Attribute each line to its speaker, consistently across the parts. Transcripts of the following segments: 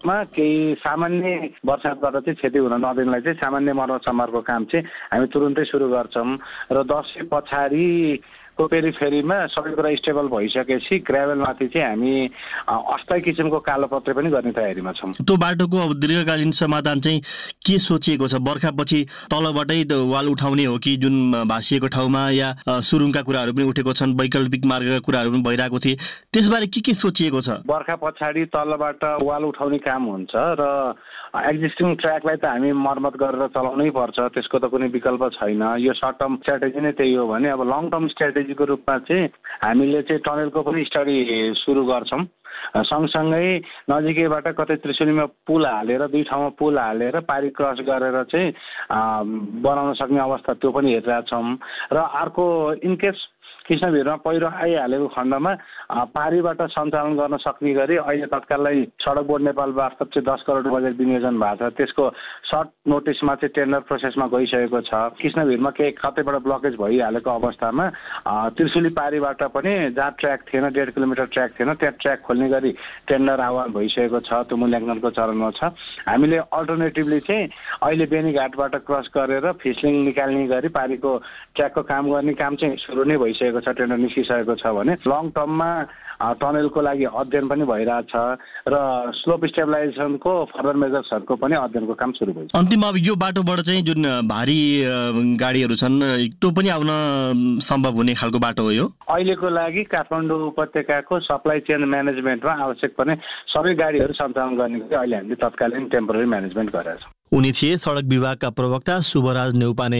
Speaker 1: मा केही सामान्य वर्षातबाट चाहिँ क्षति हुन नदिनलाई चाहिँ सामान्य मर्मतसम्मको काम चाहिँ हामी तुरुन्तै सुरु गर्छौँ र दसैँ पछाडिको फेरिमा सबै कुरा स्टेबल भइसकेपछि ग्राभेलमाथि चाहिँ हामी अस्थायी किसिमको कालोपत्रे पनि गर्ने तयारीमा छौँ।
Speaker 2: त्यो बाटोको अब दीर्घकालीन समाधान चाहिँ के सोचिएको छ? बर्खापछि तलबाटै वाल उठाउने हो कि जुन भाँसिएको ठाउँमा या सुरुङका कुराहरू पनि उठेको छन्, वैकल्पिक मार्गका कुराहरू पनि भइरहेको थिए, त्यसबारे के सोचिएको छ?
Speaker 1: बर्खा पछाडि तलबाट वाल उठाउने काम हुन्छ र एक्जिस्टिङ ट्र्याकलाई त हामी मर्मत गरेर चलाउनै पर्छ, त्यसको त कुनै विकल्प छैन। यो सर्ट टर्म स्ट्राटेजी नै त्यही हो भने अब लङ टर्म स्ट्राटेजीको रूपमा चाहिँ हामीले चाहिँ टनलको पनि स्टडी सुरु गर्छौँ। सँगसँगै नजिकैबाट कतै त्रिशुलीमा पुल हालेर 2 ठाउँमा पुल हालेर पारी क्रस गरेर चाहिँ बनाउन सक्ने अवस्था त्यो पनि हेरिरहेछौँ। र अर्को इनकेस कृष्णभिरमा पहिरो आइहालेको खण्डमा पारीबाट सञ्चालन गर्न सक्ने गरी अहिले तत्कालै सडक बोर्ड नेपाल मार्फत चाहिँ 10 करोड बजेट विनियोजन भएको छ। त्यसको सर्ट नोटिसमा चाहिँ टेन्डर प्रोसेसमा गइसकेको छ। कृष्णभिरमा केही कतैबाट ब्लकेज भइहालेको अवस्थामा त्रिशुली पारीबाट पनि जहाँ ट्र्याक थिएन, 1.5 किलोमिटर ट्र्याक थिएन, त्यहाँ ट्र्याक खोल्ने गरी टेन्डर आह्वान भइसकेको छ। त्यो मूल्याङ्कनको चरणमा छ। हामीले अल्टरनेटिभली चाहिँ अहिले बेनीघाटबाट क्रस गरेर फिसलिङ निकाल्ने गरी पारीको ट्र्याकको काम गर्ने काम चाहिँ सुरु नै भइसकेको छ, टेन्डर निस्किसकेको छ भने लङ टर्ममा टनलको लागि अध्ययन पनि भइरहेछ र स्लोप स्टेबलाइजेसनको फर्दर मेजर्सहरूको पनि अध्ययनको काम सुरु भइसक्यो।
Speaker 2: अन्तिममा अब यो बाटोबाट चाहिँ जुन भारी गाडीहरू छन् त्यो पनि आउन सम्भव हुने खालको बाटो हो यो?
Speaker 1: अहिलेको लागि काठमाडौँ उपत्यकाको सप्लाई चेन म्यानेजमेन्टमा आवश्यक पर्ने सबै गाडीहरू सञ्चालन गर्ने गरी अहिले हामीले तत्कालीन टेम्पोररी म्यानेजमेन्ट गरेका छौँ।
Speaker 2: उनी थिए सडक विभागका प्रवक्ता शुभराज नेउपाने।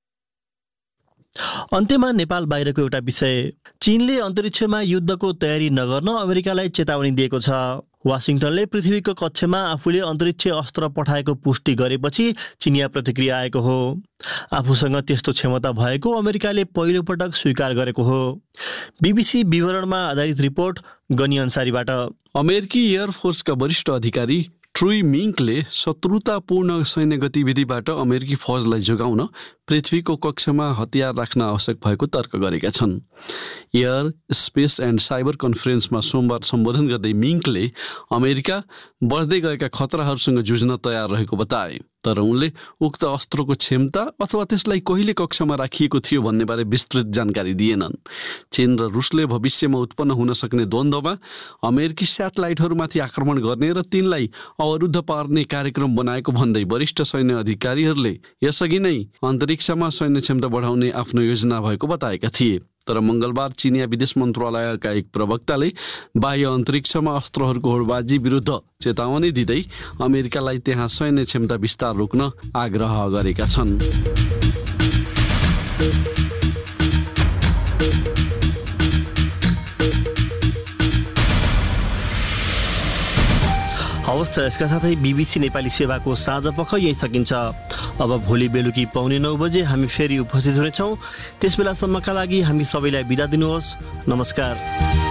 Speaker 2: अन्त्यमा नेपाल बाहिरको एउटा विषय, चीनले अन्तरिक्षमा युद्धको तयारी नगर्न अमेरिकालाई चेतावनी दिएको छ। वाशिंगटनले पृथ्वीको कक्षमा आफूले अन्तरिक्ष अस्त्र पठाएको पुष्टि गरेपछि चिनिया प्रतिक्रिया आएको हो। आफूसँग त्यस्तो क्षमता भएको अमेरिकाले पहिलो पटक स्वीकार गरेको हो। बीबीसी विवरणमा आधारित रिपोर्ट गनी अन्सारीबाट।
Speaker 3: अमेरिकी एयरफोर्सका वरिष्ठ अधिकारी ट्रुई मिङ्कले शत्रुतापूर्ण सैन्य गतिविधिबाट अमेरिकी फौजलाई जोगाउन पृथ्वीको कक्षमा हतियार राख्न आवश्यक भएको तर्क गरेका छन्। एयर स्पेस एन्ड साइबर कन्फरेन्समा सोमबार सम्बोधन गर्दै मिङ्कले अमेरिका बढ्दै गएका खतराहरूसँग जुझ्न तयार रहेको बताए। तर उनले उक्त अस्त्रको क्षमता अथवा त्यसलाई कहिले कक्षमा राखिएको थियो भन्नेबारे विस्तृत जानकारी दिएनन्। चीन र रुसले भविष्यमा उत्पन्न हुन सक्ने द्वन्द्वमा अमेरिकी स्याटेलाइटहरूमाथि आक्रमण गर्ने र तिनलाई अवरुद्ध पार्ने कार्यक्रम बनाएको भन्दै वरिष्ठ सैन्य अधिकारीहरूले यसअघि नै अन्तरिक्षमा सैन्य क्षमता बढाउने आफ्नो योजना भएको बताएका थिए। तर मङ्गलबार चिनिया विदेश मन्त्रालयका एक प्रवक्ताले बाह्य अन्तरिक्षमा अस्त्रहरूको होडबाजी विरुद्ध चेतावनी दिँदै अमेरिकालाई त्यहाँ सैन्य क्षमता विस्तार रोक्न आग्रह गरेका छन्।
Speaker 2: हवस् त, यसका साथै बीबीसी नेपाली सेवाको साँझ पख यही सकिन्छ। अब भोलि बेलुकी 8:45 बजे हामी फेरि उपस्थित हुनेछौँ। त्यस बेलासम्मका लागि हामी सबैलाई बिदा दिनुहोस्। नमस्कार।